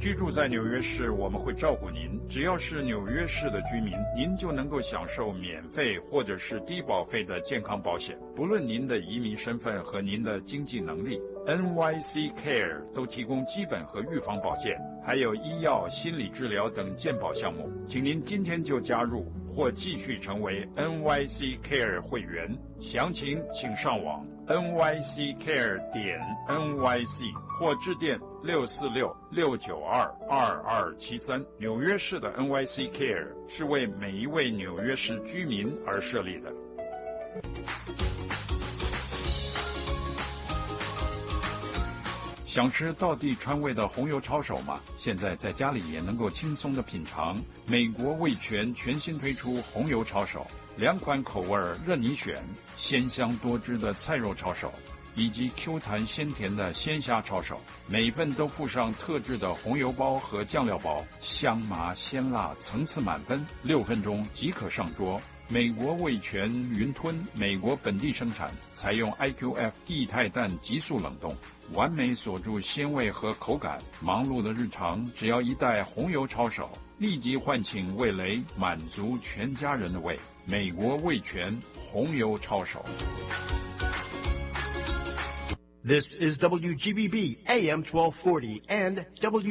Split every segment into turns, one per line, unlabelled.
居住在纽约市，我们会照顾您。只要是纽约市的居民，您就能够享受免费或者是低保费的健康保险，不论您的移民身份和您的经济能力。NYC Care 都提供基本和预防保健，还有医药、心理治疗等健保项目。请您今天就加入或继续成为 NYC Care 会员，详情请上网 nyccare.nyc 或致电646-692-2273。纽约市的 NYC Care 是为每一位纽约市居民而设立的。想吃道地川味的红油抄手吗？现在在家里也能够轻松的品尝。美国味全全新推出红油抄手，2款口味任你选，鲜香多汁的菜肉抄手，以及 Q 弹鲜甜的鲜虾抄手，每份都附上特制的红油包和酱料包，香麻鲜辣，层次满分，6分钟即可上桌。美国味全云吞，美国本地生产，采用 IQF 液态氮急速冷冻，完美锁住鲜味和口感。忙碌的日常，只要一袋红油抄手，立即唤醒味蕾，满足全家人的胃。美国味全红油抄手。
This is WGBB AM 1240 and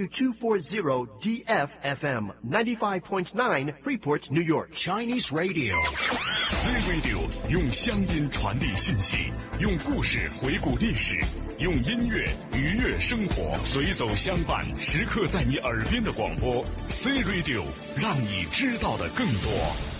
W240 DFFM 95.9 Freeport, New York.
Chinese Radio. Z Radio 用乡音传递信息，用故事回顾历史，用音乐愉悦生活，随走相伴，时刻在你耳边的广播。Z Radio 让你知道的更多。